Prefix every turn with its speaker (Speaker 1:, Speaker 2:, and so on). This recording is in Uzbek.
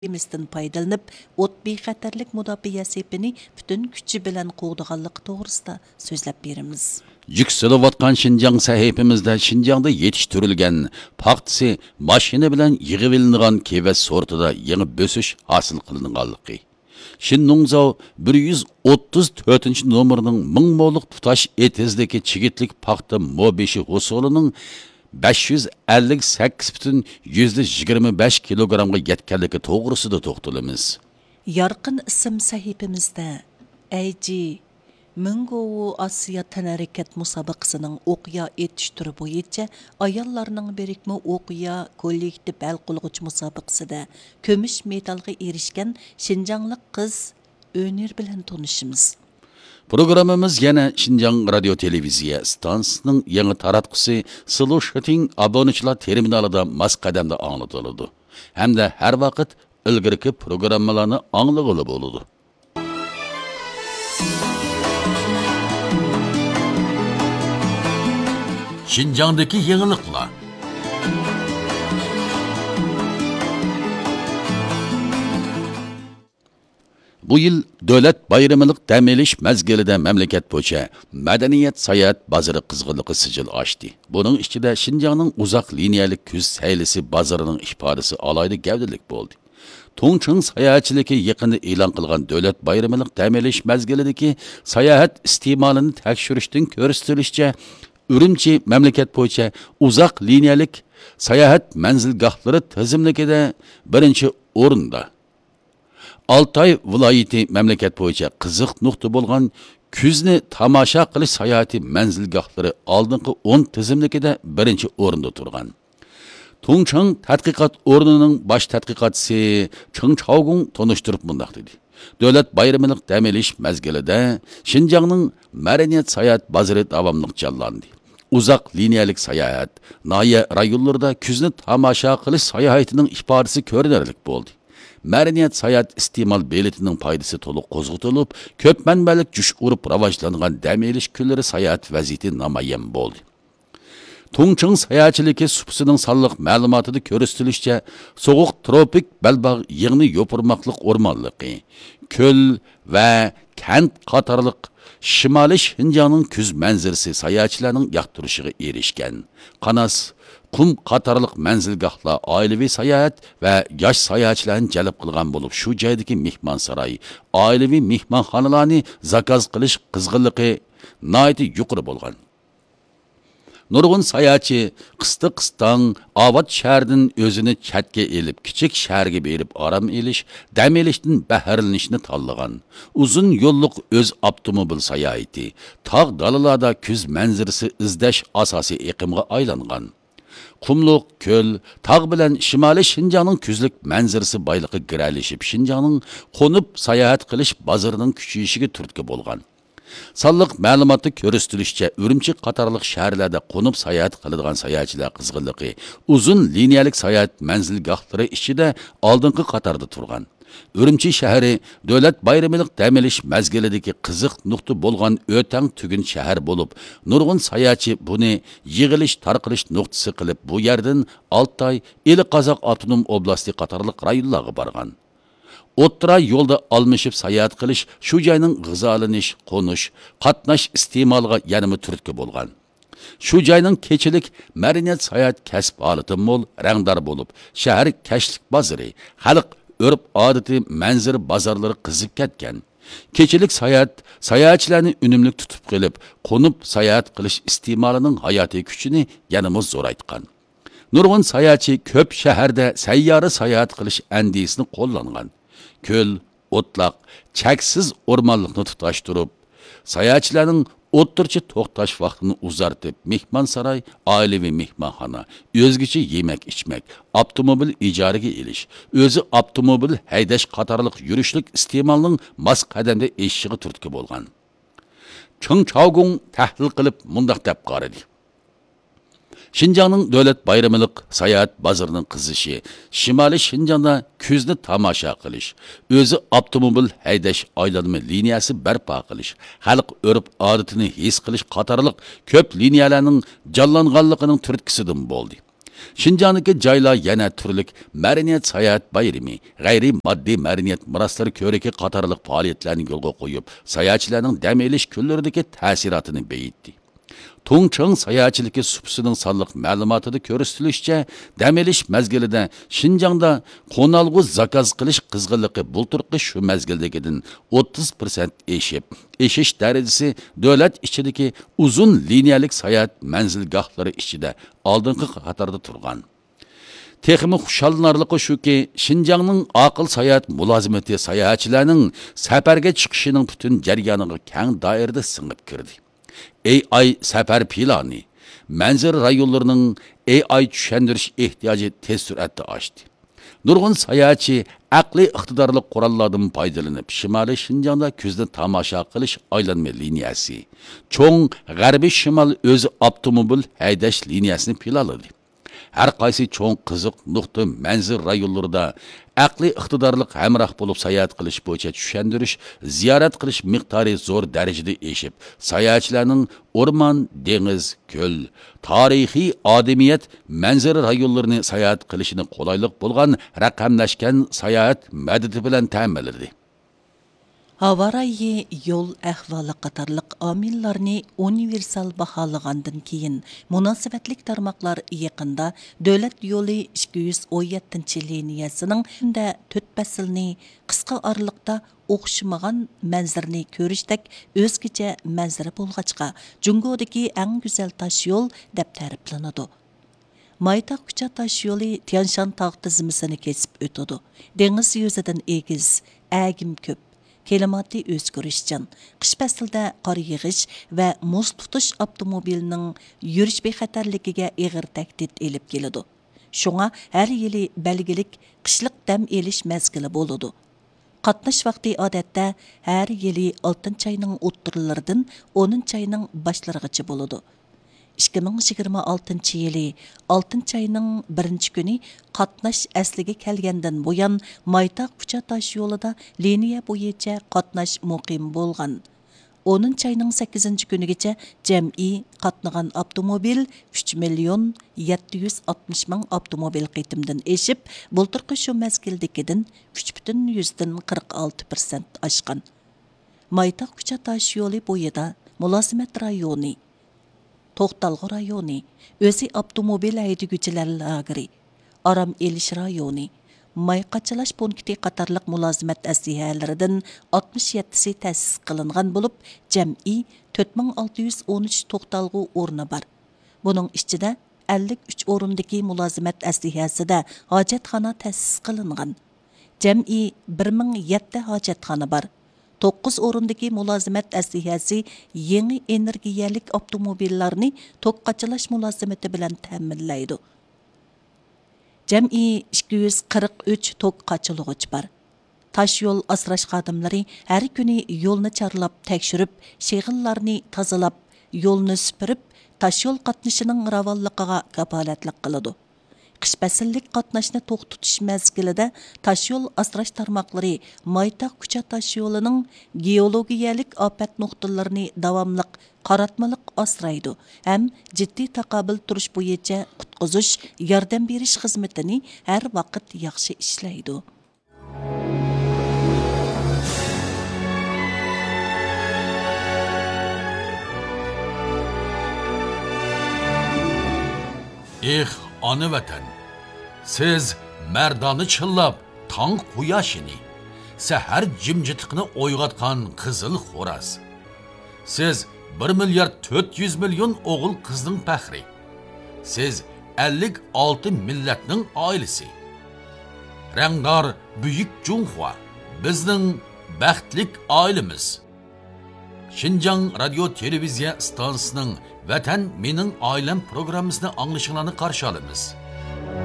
Speaker 1: imizdən paydalanıb, ot bexatarlik müdafiə sepini bütün küçü bilan qoğduğanlıq toğrusida sözləb berimiz.
Speaker 2: Yükselivatkan Şinjan sahipimizde Şinjan'da yetiştirilgen paxtisi maşini bilan yığıvilinigan keves sortida yeni bösüş hasıl kılınganlıqı. Şinnungzao 134. nomerinin 1000 moluk tutaş etizliki çigitlik paxta Mo5 husulunun 558,25 kilogramga yetkenligi to'g'risida to'xtalamiz.
Speaker 1: Yarqin ism sahifimizda ayji Müngovu Asiya Tənərəkət müsabaqasının oqya etiş türü boyunca ayollarning birikmi oqya kollektiv hal qilg'uch müsabaqasida kumush medalga erishgan Şinjanlik qiz Önür bilan tanışımız.
Speaker 2: Programımız yana Şinjan Radio Televiziya stansiyasining yangi taratqusi Solution abonechilar terminalida mas qadamda anlatıldı. Hamda har vaqt ilgirki programmalarni anglag'ili bo'ladi. Şinjan'daki yenilikler. Bu yıl Devlet Bayramılık demeliş mezgilide memleket boyunca medeniyet sayat bazarı kızgınlığı sicil açtı. Bunun içinde Şinjan'ın uzak linealik küz seylisi bazarının ifadesi alaylı gevdelik oldu. Tongcheng sayahatçiliki yakında ilan kılgan Devlet Bayramılık demeliş mezgilideki sayahat istimalını tekşürüştün körüstülüşçe Ürümçi memleket boyunca uzak linealik sayahat menzilgahları tizimlikide birinci orunda. Altay vilayeti memleket boyunca qiziq nuqta bo'lgan kuzni tamasha qilish sayahati manzilgohlari oldingi 10 tizimlikida birinchi o'rinda turgan. Tongcheng tadqiqot o'rnining bosh tadqiqotchisi Cheng Chaogung tanishtirib mundaq dedi. Davlat bayramilik dam olish mezgilida Şinjanning madaniyat sayohat bozori davomli jonlandi. Uzak liniyalik sayohat, noya rayonlarda kuzni tamasha qilish sayohatining ifodasi ko'rinarli bo'ldi. Madaniyat sayohat iste'mol beletining foydasi to'liq qo'zg'atilib, ko'p manbalik jush urib rivojlangan dam olish kunlari sayohat vaziyati namoyon bo'ldi. Tongcheng sayohatchiligi supsining sonliq ma'lumotida ko'rsatilishicha, sovuq tropik balbog' yig'ni yo'pirmoqliq o'rmonligi, ko'l va kent qatorliq Shimoliy Şinjanning kuz manzarasi sayohatchilarning yoqtirishiga erishgan. Qanas qum qatorliq manzilgohlar oilaviy sayohat va yosh sayohatchilarni jalb qilgan bo'lib, shu joydagi mehmonsaroy, oilaviy mehmonxonalarni zakaz qilish qizg'inligi nihoyat yuqori bo'lgan. Nurg'un sayohatchi qistan Avod shahardan o'zini chatga elib, kichik shaharga berib orom elish, dam olishdan bahrlanishni tanlagan. Uzun yo'lliq o'z avtomobil sayohati, tog' dalalarda kuz manzarasi izlash asosiy iqimga aylangan. Qumluq, ko'l, tog' bilan Shimoliy Şinjanning kuzlik manzarasi boyligi giralishib, Şinjanning qo'nib sayohat qilish bozorining kuchayishiga turtki bo'lgan. Sonliq ma'lumotda ko'rsatilishicha, Ürümçi qatorliq shaharlarda qo'nib sayohat qiladigan sayohatchilar qizg'inligi uzun liniyalik sayohat manzilgohlari ichida oldingi qatorda turgan. Ürümçi shahri davlat bayramilik dam olish mezgilidagi qiziq nuqta bo'lgan o'tang tugun shahar bo'lib, nurg'un sayohatchi buni yig'ilish tarqalish nuqtasi qilib, bu yerdan Altay, Qozoq avtonom oblasti qatorliq rayonlarga borgan. O'ttira yo'lda almashib sayohat qilish, shu joyning g'izolanish, qo'nish, qatnash iste'moliga yanami turtki bo'lgan. Shu joyning kechilik madaniyat sayohat kasb holati mo'l, rangdor bo'lib, shahar kashlik bozori, xalq örp odati manzir bozorlari qizib ketgan. Kechilik sayohatchilarni unumli tutib qilib, qo'nib sayohat qilish iste'molining hayotiy kuchini yanama zo'raytgan. Nurg'un sayohatchi ko'p shaharda sayyora sayohat qilish andisini qo'llangan. Ko'l, o'tloq, cheksiz o'rmonlikni tutashtirib, sayohatchilarning o'ttirchi to'xtash vaqtini uzartib, mehmonsaroy, oilaviy mehmonxona, o'zgacha yemak ichmak, avtomobil ijaraga elish, o'zi avtomobil haydash qatorliq yurishlik iste'molning mas qadamda eshigiga turtki bo'lgan. Cheng Chaogung tahlil qilib mundaq deb qaradi. Şinjanning davlat bayramilik sayohat bozorining qizishi, Shimoliy Şinjanda kuzni tomosha qilish, o'zi avtomobil haydash aylanma liniyasi barpo qilish, xalq o'rib odatini his qilish qatorliq ko'p liniyalarning jonlanganligining turtkisidan bo'ldi. Şinjan'daki joylar yana turlik madaniyat sayohat bayrami, g'ayri moddiy madaniyat meroslari ko'riki qatorliq faoliyatlarni yo'lga qo'yib, sayohatchilarning dam olish kunlaridagi ta'sirotini beyitdi. Tongchang sayohatchiligi supsining sonliq ma'lumotida ko'rsatilishicha, dam olish mezgilida Şinjan'da qo'nalg'u zakaz qilish qizg'inligi bulturqi shu mezgildagidan 30% eshish darajasi davlat ichidagi uzun liniyalik sayohat manzilgohlari ichida oldingi qatorda turgan. Texmi xushallanarligi shuki, Şinjanning aql sayohat mulozimati sayohatchilarning safarga chiqishining butun jarayoniga keng doirada singib kirdi. AI safar planı, manzil rayonlarının AI tushundirish ehtiyoji tez suratda oshdi. Nurg'un sayohatchi aqliy iqtidorli qurollardan foydalanib, Shimoliy Şinjan'da ko'zni tomosha qilish aylanma liniyasi, cho'ng g'arbiy shimol o'zi avtomobil haydash liniyasini planladi. Her qaysi cho'ng qiziq nuqta manzil rayonlarida aqliy iqtidorliq hamroh bo'lib sayohat qilish bo'yicha tushundirish, ziyorat qilish miqdori zo'r darajada eshib, sayohatchilarning o'rmon, dengiz, ko'l, tarixiy odamiyat manzil rayonlarini sayohat qilishini qulaylik bo'lgan raqamlashgan sayohat madadi bilan ta'minladi.
Speaker 1: Havarayi yol ahvoli qatorliq omillarni universal baholagandan keyin munosabatlik tarmoqlar yaqinda davlat yo'li 217 liniyasining 4 faslni qisqa oraliqda o'xshamagan manzarni ko'rishdek o'zgacha manzara bo'lg'achqa Jungodagi eng go'zal tosh yo'l deb ta'riflanadi. Maytaq kucha tosh yo'li Tianshan tog' tizmisini kesib o'tadi. Dengiz yuzidan egiz, agim ko'p. Kelimati o'zgarishchan, qish faslida qor yig'ish va muz tutish avtomobilining yurish bexatarligiga og'ir tahdid elib keladi. Shunga har yili belgilik qishliq dam elish mezgili bo'ladi. Qatnash vaqti odatda har yili 6 oyning o'ttirlaridan 10 oyning boshlarigacha bo'ladi. 2026 yili 6 ayning 1 kuni qatnash asliga kelgandan buyon Maytaq kucha tosh yo'lida liniya bo'yicha qatnash muqim bo'lgan. 10 ayning 8 kunigacha jam'iy qatnagan avtomobil 3 million 760 ming avtomobil qitimdan eshib, bulturqi shu mezgildagidan 3,46% oshgan. Maytaq kucha tosh yo'li bo'yida mulozimat rayoni, To'xtalg'u rayoni, o'zi avtomobil haydaguvchilar lageri, Aram elish rayoni, Mayqachalash punkti qatorliq mulozimat aslihalaridan 67si ta'sis qilingan bo'lib, jam'iy 4613 to'xtalg'u o'rni bor. Buning ichida 53 o'rindagi mulozimat aslihasida hojatxona ta'sis qilingan. Jam'iy 1007 hojatxona bor. 9 o'rindagi mulozimat aslihasi yangi energiyalik avtomobillarni to'qqachalash mulozimati bilan ta'minlaydi. Jam'iy 243 to'qqachilg'ich bor. Tash yo'l asrash xodimlari har kuni yo'lni charlab, tekshirib, sheg'illarni tozalab, yo'lni supurib, tash yo'l qatnashining ravonligiga kafolatlik qiladi. Qish fasllik qatnashni to'xtatish mezgilida tash yo'l asrash tarmoqlari Maytaq kucha tash yo'lining geologiyalik ofat nuqtalarini davomli qaratmaliq asraydi ham jiddiy taqobil turish bo'yicha qutqizish, yordam berish xizmatini har vaqt yaxshi ishlaydi.
Speaker 2: Ana vatan, siz merdani chillab, tong quyoshini, sahar jimjitiqni o'yg'atgan qizil xo'raz. Siz 1 milliard 400 million o'g'il qizning faxri. Siz 56 millatning oilasi. Rangdor buyuk Junxua, bizning baxtlik oilamiz. Şinjan Radio Televiziya stansiyasining Vatan mening oilam programmasini anglashinglarni qarshi olamiz.